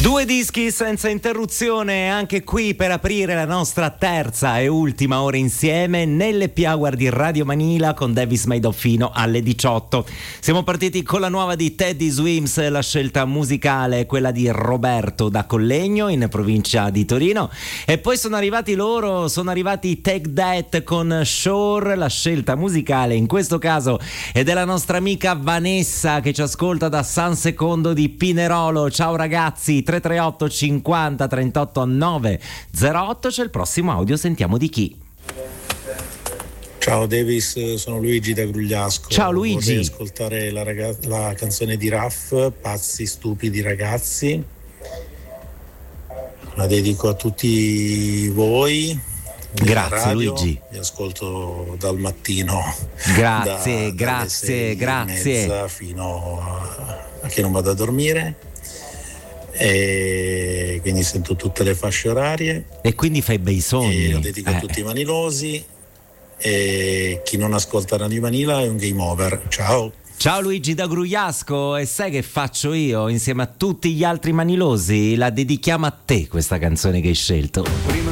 Due dischi senza interruzione anche qui per aprire la nostra terza e ultima ora insieme nelle Power di Radio Manila con Davis Made of fino alle 18. Siamo partiti con la nuova di Teddy Swims, la scelta musicale è quella di Roberto da Collegno in provincia di Torino, e poi sono arrivati Take That con Shore, la scelta musicale in questo caso è della nostra amica Vanessa che ci ascolta da San Secondo di Pinerolo. Ciao ragazzi, 338 50 38 908. C'è il prossimo audio, sentiamo di chi. Ciao Davis, sono Luigi da Grugliasco. Ciao Luigi. Vorrei ascoltare la canzone di Raff, Pazzi stupidi ragazzi. La dedico a tutti voi. Grazie radio, Luigi. Vi ascolto dal mattino. Grazie. Dalle 6:30 fino a che non vado a dormire. E quindi sento tutte le fasce orarie. E quindi fai bei sogni. E lo dedico a tutti i manilosi. E chi non ascolta Radio Manila è un game over. Ciao. Ciao Luigi da Grugliasco, e sai che faccio io insieme a tutti gli altri manilosi? La dedichiamo a te questa canzone che hai scelto.